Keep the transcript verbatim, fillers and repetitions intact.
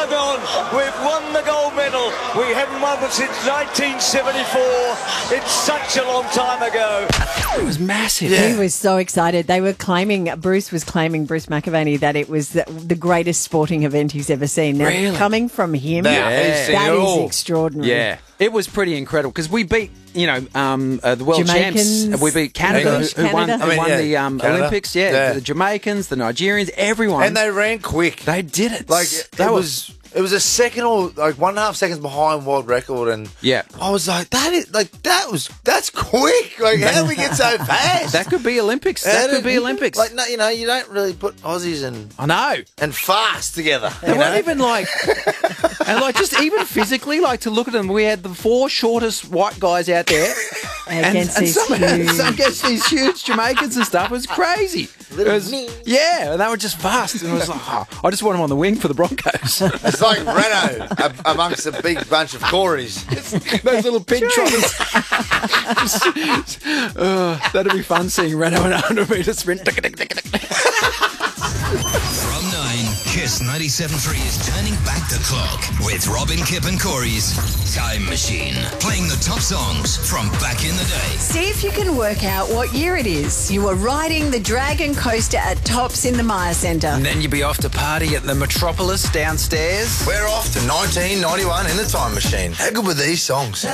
drive on. We've won the gold medal. We haven't won it since nineteen seventy-four. It's such a long time ago. It was massive. Yeah. He was so excited. They were claiming, Bruce was claiming, Bruce McAvaney, that it was the, the greatest sporting event he's ever seen. Now, Really? coming from him, That is that it is all. extraordinary. Yeah, it was pretty incredible because we beat, you know, um, uh, the world Jamaicans, champs. We beat Canada, English, who, who won, Canada. who I mean, won yeah, the um, Canada. Olympics. Yeah, Yeah. the Jamaicans, the Nigerians, everyone. And they ran quick. they did it. Like, it, that it was... It was a second or like one and a half seconds behind world record, and Yeah. I was like, "That is like that was that's quick. Like, how did we get so fast? that could be Olympics. That How could did- be Olympics. Like, no, you know, you don't really put Aussies and I know. and fast together. They you weren't know? even like, and like just even physically, like to look at them, we had the four shortest white guys out there. Against these some, huge... some against these huge Jamaicans and stuff. It was crazy. It was, yeah, and they were just fast. And it was like, oh, I just want them on the wing for the Broncos. It's like Renault ab- amongst a big bunch of Corys. Those little pig trotters. uh, that'd be fun seeing Renault in a hundred metre sprint. From nine, Kiss ninety-seven point three is turning back the clock with Robin, Kip and Corey's Time Machine. Playing the top songs from back in the day. See if you can work out what year it is. You were riding the Dragon Coaster at Tops in the Maya Centre. And then you'd be off to party at the Metropolis downstairs. We're off to nineteen ninety-one in the time machine. How good were these songs?